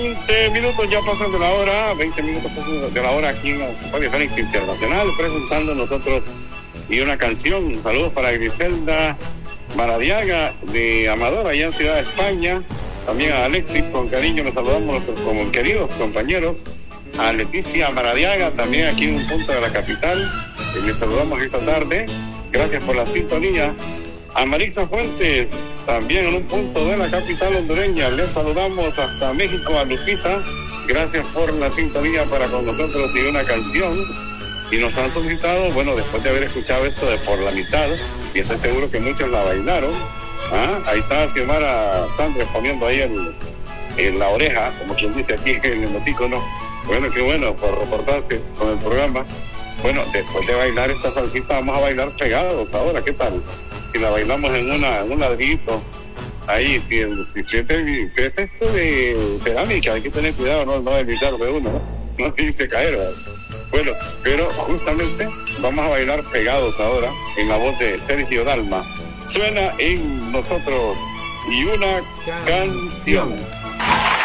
20 minutos ya pasan de la hora, 20 minutos pasan de la hora aquí en Radio Fénix Internacional, presentando nosotros y una canción. Saludos para Griselda Maradiaga de Amador, allá en Ciudad de España. También a Alexis, con cariño nos saludamos como queridos compañeros. A Leticia Maradiaga, también aquí en un punto de la capital, les saludamos esta tarde. Gracias por la sintonía. A Marisa Fuentes, también en un punto de la capital hondureña, les saludamos hasta México. A Lupita, gracias por la sintonía para con nosotros y una canción. Y nos han solicitado, bueno, después de haber escuchado esto de Por la Mitad, y estoy seguro que muchos la bailaron. Ahí está Xiomara Sandres poniendo ahí en la oreja, como quien dice aquí en el emoticono. Bueno, qué bueno por reportarse con el programa. Bueno, después de bailar esta salsita, vamos a bailar pegados ahora, ¿qué tal? Si la bailamos en un ladrillito, ahí, si es esto de cerámica, hay que tener cuidado, no evitar de uno, no dice caer, ¿verdad? Bueno, pero justamente vamos a bailar pegados ahora en la voz de Sergio Dalma. Suena en nosotros y una canción.